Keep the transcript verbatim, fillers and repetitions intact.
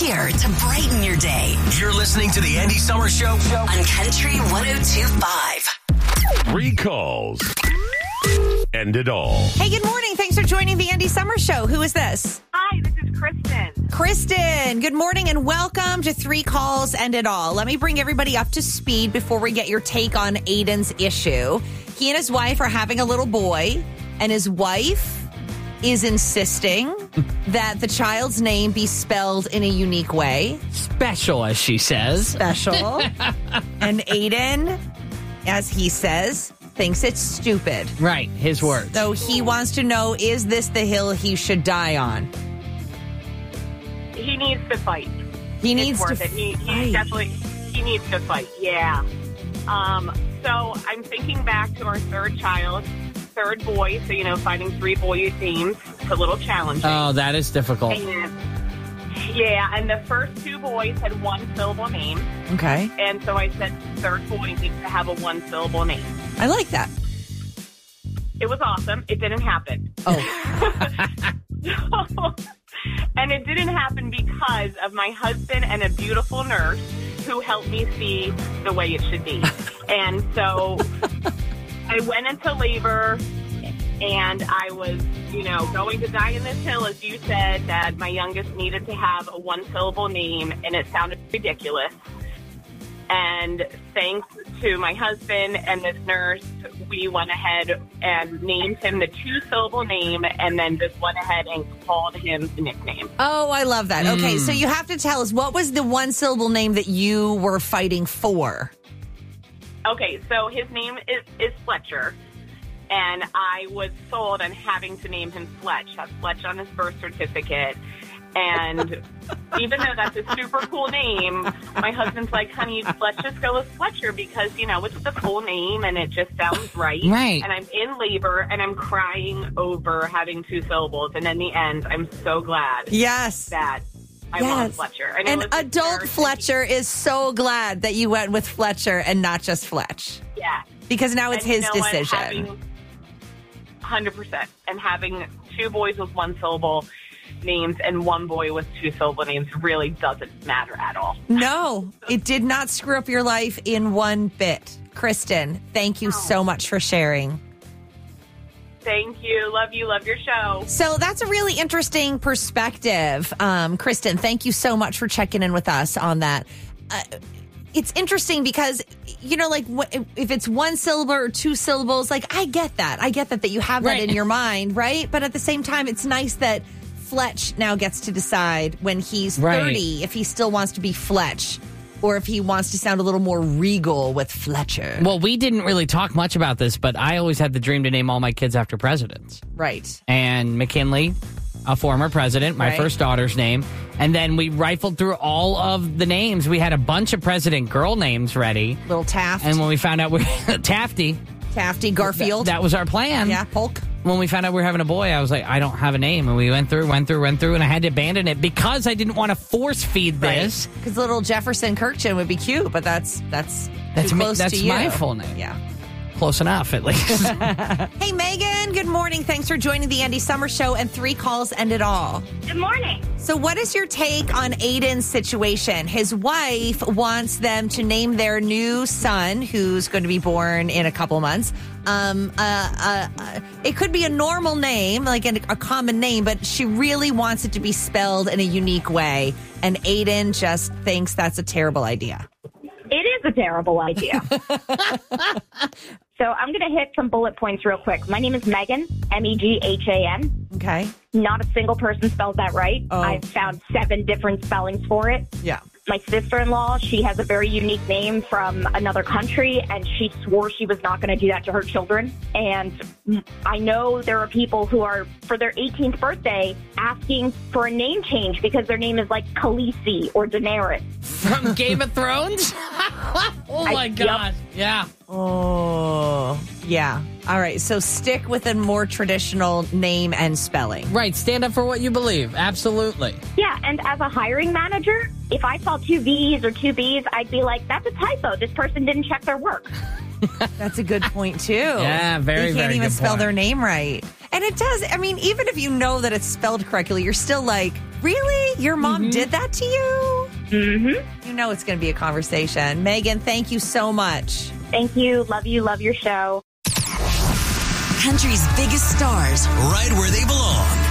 here to brighten your day. You're listening to the Andy Summers Show On Country one oh two point five. Three calls. End it all. Hey, good morning. Thanks for joining the Andy Summers Show. Who is this? Hi, this is Kristen. Kristen, good morning and welcome to Three Calls End It All. Let me bring everybody up to speed before we get your take on Aiden's issue. He and his wife are having a little boy, and his wife is insisting that the child's name be spelled in a unique way. Special, as she says. Special. And Aiden, as he says, thinks it's stupid. Right, his words. So he wants to know, is this the hill he should die on? He needs to fight. He needs it's worth to it. He, fight. he definitely he needs to fight. Yeah. Um. So I'm thinking back to our third child, third boy. So you know, finding three boy names is a little challenging. Oh, that is difficult. And, yeah, and the first two boys had one syllable name, Okay. and so I said third boy needs to have a one syllable name. I like that. It was awesome. It didn't happen. Oh. And it didn't happen because of my husband and a beautiful nurse who helped me see the way it should be. And so I went into labor, and I was, you know, going to die in this hill, as you said, that my youngest needed to have a one-syllable name, and it sounded ridiculous. And thanks to my husband and this nurse, we went ahead and named him the two-syllable name, and then just went ahead and called him the nickname. Oh, I love that. Okay, so you have to tell us, what was the one syllable name that you were fighting for? Okay, so his name is, is Fletcher, and I was sold on having to name him Fletch. That's Fletch on his birth certificate. And even though that's a super cool name, my husband's like, honey, let's just go with Fletcher because, you know, it's the cool name and it just sounds right. Right. And I'm in labor and I'm crying over having two syllables. And in the end, I'm so glad Yes. that I Yes. want Fletcher. And, it And was adult embarrassing. Fletcher is so glad that you went with Fletcher and not just Fletch. Yeah. Because now it's And you his know what? decision. Having, one hundred percent. And having two boys with one syllable names and one boy with two syllable names really doesn't matter at all. No, it did not screw up your life in one bit. Kristen, thank you so much for sharing. Thank you. Love you. Love your show. So that's a really interesting perspective. Um, Kristen, thank you so much for checking in with us on that. Uh, it's interesting because, you know, like wh- if it's one syllable or two syllables, like I get that. I get that, that you have that Right. in your mind, right? But at the same time, it's nice that Fletch now gets to decide when he's Right. thirty if he still wants to be Fletch or if he wants to sound a little more regal with Fletcher. Well, we didn't really talk much about this, but I always had the dream to name all my kids after presidents. Right. And McKinley, a former president, my Right. first daughter's name. And then we rifled through all of the names. We had a bunch of president girl names ready. Little Taft, And when we found out we Tafty, Tafty, Garfield. that was our plan. yeah, Polk. When we found out we were having a boy, I was like, I don't have a name. And we went through, went through, went through, and I had to abandon it because I didn't want to force feed this. Because little Jefferson Kirkchin would be cute, but that's that's That's too me- close that's to you. my full name. Yeah. Close enough, at least. Hey, Megan. Good morning. Thanks for joining the Andy Summers Show. And three calls end it all. Good morning. So, what is your take on Aiden's situation? His wife wants them to name their new son, who's going to be born in a couple months. Um, uh, uh, uh, it could be a normal name, like a, a common name, but she really wants it to be spelled in a unique way. And Aiden just thinks that's a terrible idea. It is a terrible idea. So I'm going to hit some bullet points real quick. My name is Megan, M E G H A N. Okay. Not a single person spells that right. Oh. I've found seven different spellings for it. Yeah. My sister-in-law, she has a very unique name from another country, and she swore she was not going to do that to her children. And I know there are people who are, for their eighteenth birthday, asking for a name change because their name is like Khaleesi or Daenerys. From Game of Thrones? Oh, my I- gosh. Yeah. Oh, yeah. All right. So stick with a more traditional name and spelling. Right. Stand up for what you believe. Absolutely. Yeah, and as a hiring manager, if I saw two V's or two B's, I'd be like, that's a typo. This person didn't check their work. That's a good point, too. Yeah, very, They can't very even good spell point. their name right. And it does. I mean, even if you know that it's spelled correctly, you're still like, Really? Your mom did that to you? Mm-hmm. You know it's going to be a conversation. Megan, thank you so much. Thank you. Love you. Love your show. Country's biggest stars Right where they belong.